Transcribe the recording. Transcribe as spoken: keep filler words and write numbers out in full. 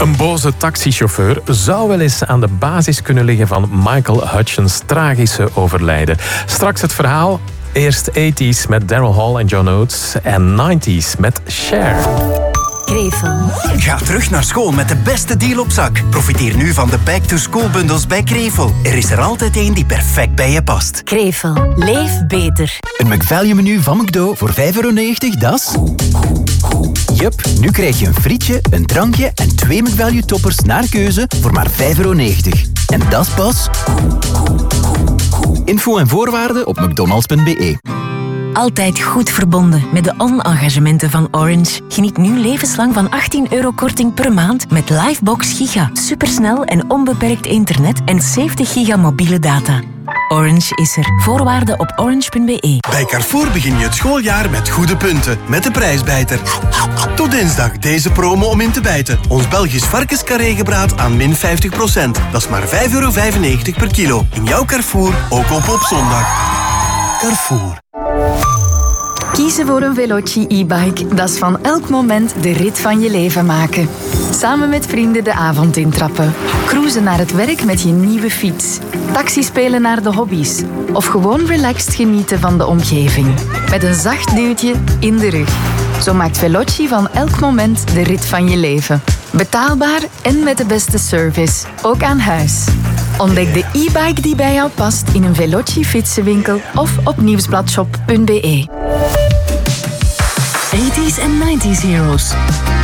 Een boze taxichauffeur zou wel eens aan de basis kunnen liggen van Michael Hutchins' tragische overlijden. Straks het verhaal. Eerst tachtiger met Daryl Hall en John Oates en negentiger met Cher. Krevel. Ga terug naar school met de beste deal op zak. Profiteer nu van de back-to-school-bundels bij Krevel. Er is er altijd één die perfect bij je past. Krevel. Leef beter. Een McValue-menu van McDo voor vijf euro negentig, dat is... Jup, nu krijg je een frietje, een drankje en twee McValue-toppers naar keuze voor maar vijf euro negentig. En dat is pas... Info en voorwaarden op mcdonalds punt b e. Altijd goed verbonden met de on-engagementen van Orange. Geniet nu levenslang van achttien euro korting per maand met Livebox Giga. Supersnel en onbeperkt internet en zeventig giga mobiele data. Orange is er. Voorwaarden op orange punt b e. Bij Carrefour begin je het schooljaar met goede punten. Met de prijsbijter. Tot dinsdag deze promo om in te bijten. Ons Belgisch varkenscarré-gebraad aan min vijftig procent. Dat is maar vijf euro vijfennegentig per kilo. In jouw Carrefour, ook op op zondag. Carrefour. Kiezen voor een Veloci e-bike, dat is van elk moment de rit van je leven maken. Samen met vrienden de avond intrappen. Cruisen naar het werk met je nieuwe fiets. Taxi spelen naar de hobby's. Of gewoon relaxed genieten van de omgeving. Met een zacht duwtje in de rug. Zo maakt Veloci van elk moment de rit van je leven. Betaalbaar en met de beste service. Ook aan huis. Ontdek de e-bike die bij jou past in een Veloci fietsenwinkel of op nieuwsbladshop punt b e. tachtigers en negentiger heroes.